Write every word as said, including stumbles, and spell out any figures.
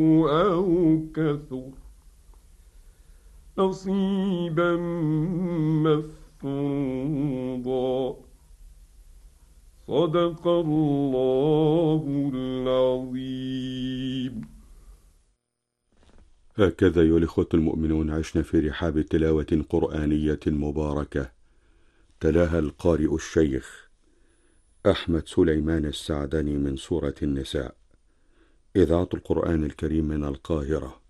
أو كثر نصيبا مفروضا. صدق الله العظيم. هكذا أيها الإخوة المؤمنون عشنا في رحاب تلاوة قرآنية مباركة تلاها القارئ الشيخ أحمد سليمان السعدني من سورة النساء، إذاعة القرآن الكريم من القاهرة.